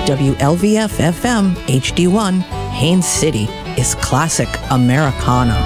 WLVF-FM HD1, Haines City is classic Americana.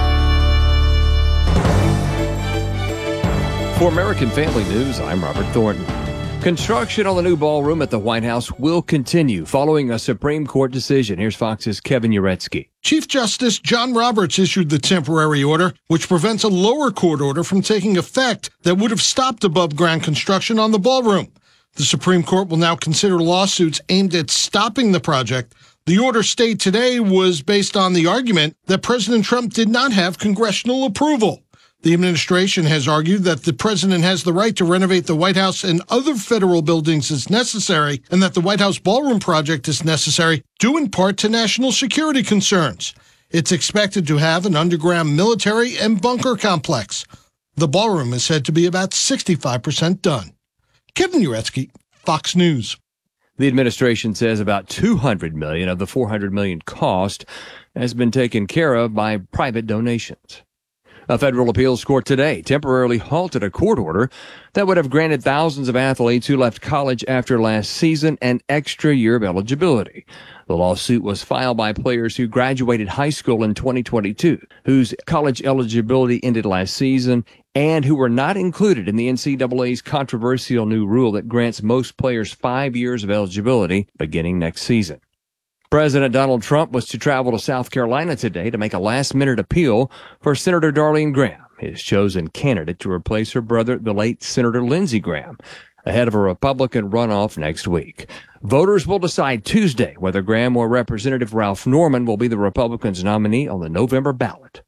For American Family News, I'm Robert Thornton. Construction on the new ballroom at the White House will continue following a Supreme Court decision. Here's Fox's Kevin Uretsky. Chief Justice John Roberts issued the temporary order, which prevents a lower court order from taking effect that would have stopped above-ground construction on the ballroom. The Supreme Court will now consider lawsuits aimed at stopping the project. The order stayed today was based on the argument that President Trump did not have congressional approval. The administration has argued that the president has the right to renovate the White House and other federal buildings as necessary, and that the White House ballroom project is necessary due in part to national security concerns. It's expected to have an underground military and bunker complex. The ballroom is said to be about 65% done. Kevin Uretsky, Fox News. The administration says about $200 million of the $400 million cost has been taken care of by private donations. A federal appeals court today temporarily halted a court order that would have granted thousands of athletes who left college after last season an extra year of eligibility. The lawsuit was filed by players who graduated high school in 2022, whose college eligibility ended last season, and who were not included in the NCAA's controversial new rule that grants most players 5 years of eligibility beginning next season. President Donald Trump was to travel to South Carolina today to make a last-minute appeal for Senator Darlene Graham, his chosen candidate to replace her brother, the late Senator Lindsey Graham, ahead of a Republican runoff next week. Voters will decide Tuesday whether Graham or Representative Ralph Norman will be the Republicans' nominee on the November ballot.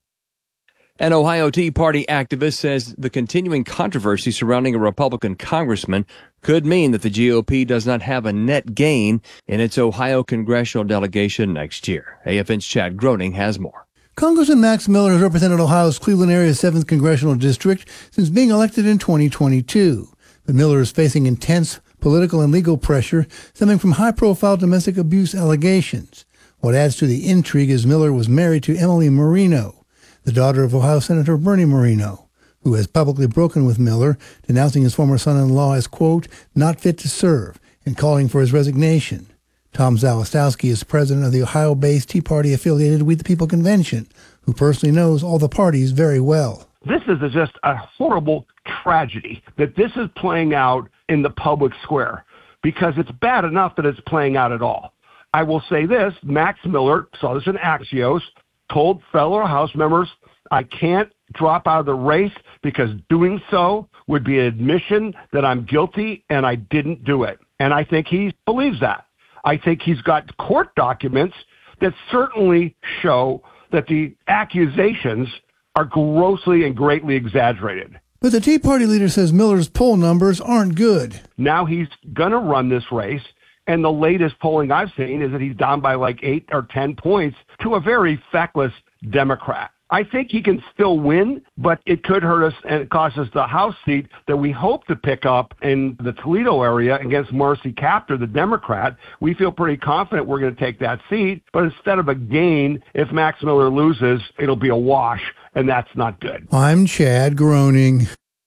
An Ohio Tea Party activist says the continuing controversy surrounding a Republican congressman could mean that the GOP does not have a net gain in its Ohio congressional delegation next year. AFN's Chad Groening has more. Congressman Max Miller has represented Ohio's Cleveland area's 7th congressional district since being elected in 2022. But Miller is facing intense political and legal pressure stemming from high-profile domestic abuse allegations. What adds to the intrigue is Miller was married to Emily Marino, the daughter of Ohio Senator Bernie Moreno, who has publicly broken with Miller, denouncing his former son-in-law as, quote, not fit to serve, and calling for his resignation. Tom Zawistowski is president of the Ohio-based Tea Party-affiliated We the People Convention, who personally knows all the parties very well. This is just a horrible tragedy that this is playing out in the public square, because it's bad enough that it's playing out at all. I will say this, Max Miller, saw this in Axios, told fellow House members, I can't drop out of the race because doing so would be an admission that I'm guilty and I didn't do it. And I think he believes that. I think he's got court documents that certainly show that the accusations are grossly and greatly exaggerated. But the Tea Party leader says Miller's poll numbers aren't good. Now he's going to run this race, and the latest polling I've seen is that he's down by like 8 or 10 points to a very feckless Democrat. I think he can still win, but it could hurt us and cost us the House seat that we hope to pick up in the Toledo area against Marcy Kaptur, the Democrat. We feel pretty confident we're going to take that seat, but instead of a gain, if Max Miller loses, it'll be a wash, and that's not good. I'm Chad Groening.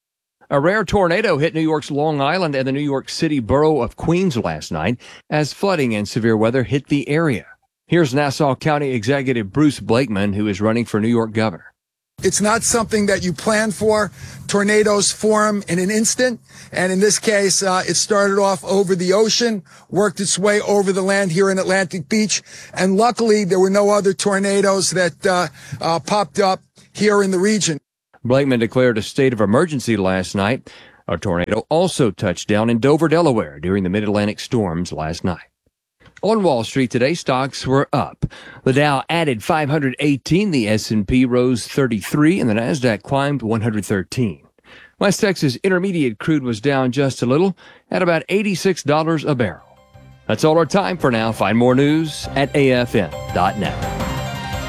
A rare tornado hit New York's Long Island and the New York City borough of Queens last night as flooding and severe weather hit the area. Here's Nassau County Executive Bruce Blakeman, who is running for New York governor. It's not something that you plan for. Tornadoes form in an instant. And in this case, it started off over the ocean, worked its way over the land here in Atlantic Beach. And luckily, there were no other tornadoes that popped up here in the region. Blakeman declared a state of emergency last night. A tornado also touched down in Dover, Delaware during the mid-Atlantic storms last night. On Wall Street today, stocks were up. The Dow added 518, the S&P rose 33, and the Nasdaq climbed 113. West Texas Intermediate crude was down just a little at about $86 a barrel. That's all our time for now. Find more news at afn.net.